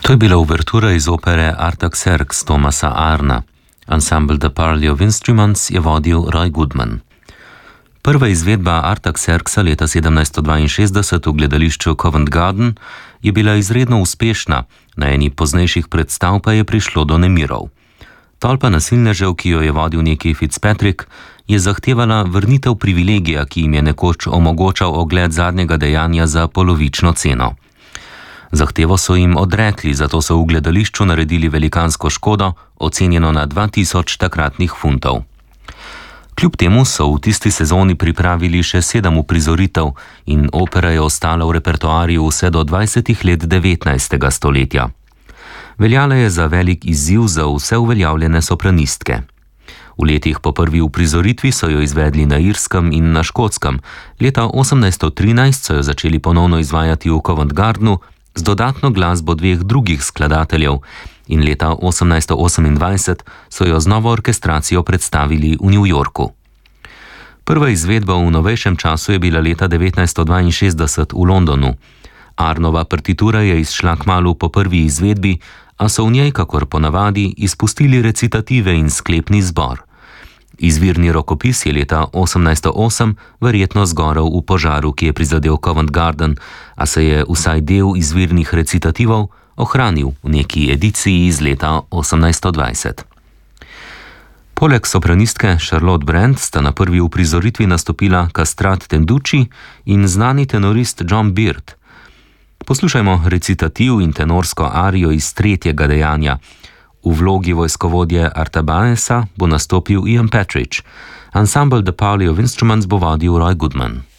To je bila uvertura iz opere Artaxerxes Thomasa Arna. Ensemble The Parley of Instruments je vodil Roy Goodman. Prva izvedba Artaxerxesa leta 1762 v gledališču Covent Garden je bila izredno uspešna, na eni poznejših predstav pa je prišlo do nemirov. Tolpa nasilnežev, ki jo je vodil neki Fitzpatrick, je zahtevala vrnitev privilegija, ki jim je nekoč omogočal ogled zadnjega dejanja za polovično ceno. Zahtevo so jim odrekli, zato so v gledališču naredili velikansko škodo, ocenjeno na 2000 takratnih funtov. Kljub temu so v tisti sezoni pripravili še 7 uprizoritev in opera je ostala v repertoarju vse do 20 let 19. stoletja. Veljala je za velik izziv za vse uveljavljene sopranistke. V letih po prvi uprizoritvi so jo izvedli na Irskem in na Škotskem, leta 1813 so jo začeli ponovno izvajati v Covent Gardenu z dodatno glasbo 2 drugih skladateljev in leta 1828 so jo z novo orkestracijo predstavili v New Yorku. Prva izvedba v novejšem času je bila leta 1962 v Londonu. Arnova partitura je izšla kmalu po prvi izvedbi, a so v njej, kakor ponavadi, izpustili recitative in sklepni zbor. Izvirni rokopis je leta 1808 verjetno zgorel v požaru, ki je prizadel Covent Garden, a se je vsaj del izvirnih recitativov ohranil v neki ediciji iz leta 1820. Poleg sopranistke Charlotte Brent sta na prvi uprizoritvi nastopila Castrat Tenducci in znani tenorist John Beard. Poslušajmo recitativ in tenorsko arijo iz 3. dejanja. V vlogi vojskovodje Artabanesa bo nastopil Ian Partridge. Ensemble The Parley of Instruments bo vodil Roy Goodman.